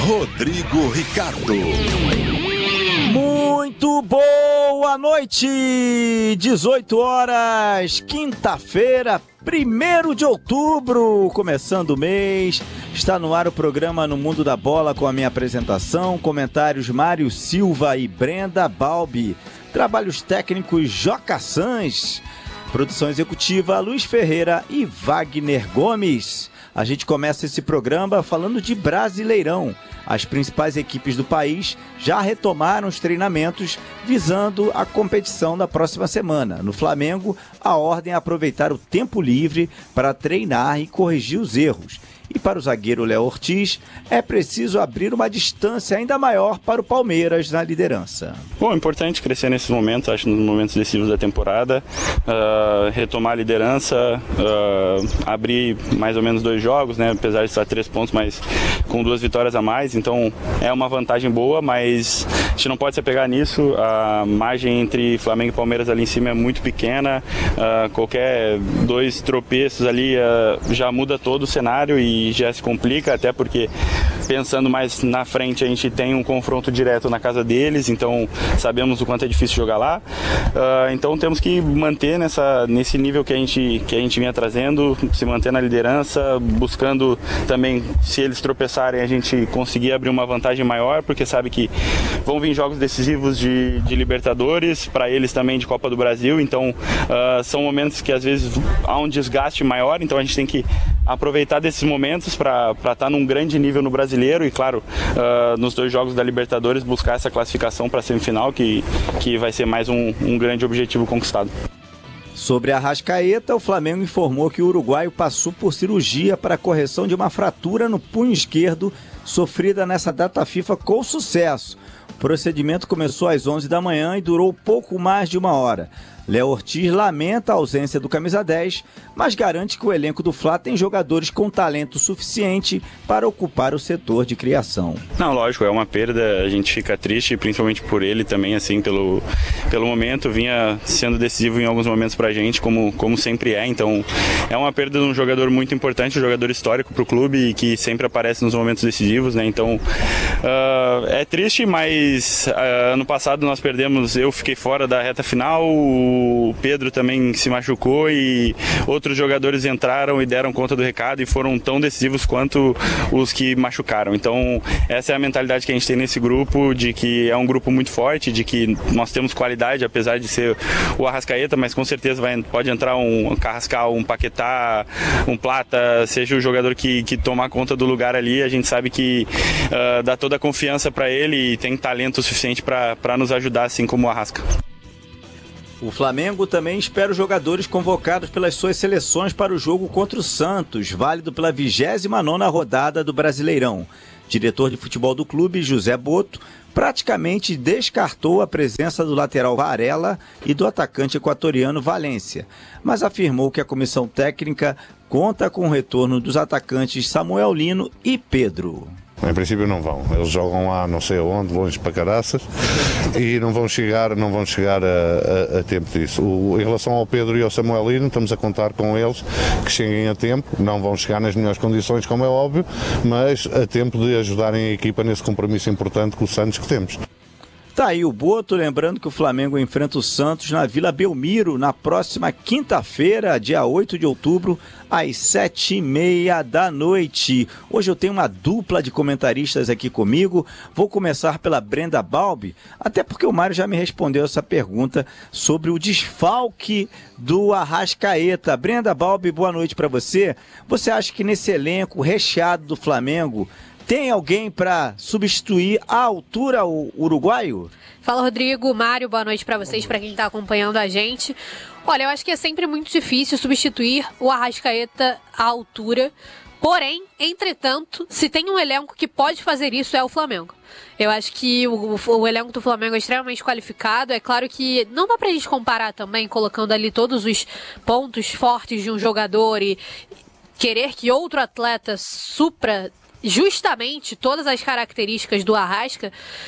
Rodrigo Ricardo. Muito boa noite, 18 horas, quinta-feira, 1º de outubro, começando o mês. Está no ar o programa No Mundo da Bola com a minha apresentação, comentários Mário Silva e Brenda Balbi, trabalhos técnicos Joca Sans, produção executiva Luiz Ferreira e Wagner Gomes. A gente começa esse programa falando de Brasileirão. As principais equipes do país já retomaram os treinamentos visando a competição da próxima semana. No Flamengo, a ordem é aproveitar o tempo livre para treinar e corrigir os erros. E para o zagueiro Léo Ortiz, é preciso abrir uma distância ainda maior para o Palmeiras na liderança. Bom, é importante crescer nesses momentos, acho, nos momentos decisivos da temporada, retomar a liderança, abrir mais ou menos 2 jogos, né? Apesar de estar 3 pontos, mas com 2 vitórias a mais, então é uma vantagem boa, mas a gente não pode se apegar nisso. A margem entre Flamengo e Palmeiras ali em cima é muito pequena, qualquer 2 tropeços ali já muda todo o cenário e já se complica, até porque pensando mais na frente a gente tem um confronto direto na casa deles, então sabemos o quanto é difícil jogar lá, então temos que manter nesse nível que a gente vinha trazendo, se manter na liderança, buscando também, se eles tropeçarem, a gente conseguir abrir uma vantagem maior, porque sabe que vão vir jogos decisivos de Libertadores, para eles também de Copa do Brasil, então são momentos que às vezes há um desgaste maior, então a gente tem que aproveitar desses momentos para estar num grande nível no Brasileiro e, claro, nos 2 jogos da Libertadores buscar essa classificação para a semifinal, que vai ser mais um grande objetivo conquistado. Sobre a Arrascaeta, o Flamengo informou que o uruguaio passou por cirurgia para a correção de uma fratura no punho esquerdo sofrida nessa data FIFA com sucesso. O procedimento começou às 11 da manhã e durou pouco mais de 1 hora. Léo Ortiz lamenta a ausência do camisa 10, mas garante que o elenco do Fla tem jogadores com talento suficiente para ocupar o setor de criação. Não, lógico, é uma perda, a gente fica triste, principalmente por ele também, assim, pelo momento, vinha sendo decisivo em alguns momentos pra gente, como sempre é, então é uma perda de um jogador muito importante, um jogador histórico pro clube e que sempre aparece nos momentos decisivos, né, então é triste, mas ano passado nós perdemos, eu fiquei fora da reta final, o Pedro também se machucou e outros jogadores entraram e deram conta do recado e foram tão decisivos quanto os que machucaram. Então essa é a mentalidade que a gente tem nesse grupo, de que é um grupo muito forte, de que nós temos qualidade, apesar de ser o Arrascaeta, mas com certeza pode entrar um Carrascal, um Paquetá, um Plata, seja o jogador que tomar conta do lugar ali, a gente sabe que dá toda a confiança para ele e tem talento suficiente para nos ajudar, assim como o Arrasca. O Flamengo também espera os jogadores convocados pelas suas seleções para o jogo contra o Santos, válido pela 29ª rodada do Brasileirão. Diretor de futebol do clube, José Boto, praticamente descartou a presença do lateral Varela e do atacante equatoriano Valência, mas afirmou que a comissão técnica conta com o retorno dos atacantes Samuel Lino e Pedro. Em princípio não vão, eles jogam lá não sei aonde, longe para caraças, e não vão chegar a tempo disso. Em relação ao Pedro e ao Samuel Lino, estamos a contar com eles que cheguem a tempo, não vão chegar nas melhores condições, como é óbvio, mas a tempo de ajudarem a equipa nesse compromisso importante com o Santos que temos. Tá aí o Boto, lembrando que o Flamengo enfrenta o Santos na Vila Belmiro na próxima quinta-feira, dia 8 de outubro, às 7h30 da noite. Hoje eu tenho uma dupla de comentaristas aqui comigo. Vou começar pela Brenda Balbi, até porque o Mário já me respondeu essa pergunta sobre o desfalque do Arrascaeta. Brenda Balbi, boa noite para você. Você acha que nesse elenco recheado do Flamengo tem alguém para substituir à altura o uruguaio? Fala, Rodrigo, Mário, boa noite para vocês, para quem está acompanhando a gente. Olha, eu acho que é sempre muito difícil substituir o Arrascaeta à altura. Porém, entretanto, se tem um elenco que pode fazer isso, é o Flamengo. Eu acho que o elenco do Flamengo é extremamente qualificado. É claro que não dá pra gente comparar também, colocando ali todos os pontos fortes de um jogador e querer que outro atleta supra justamente todas as características do Arrasca,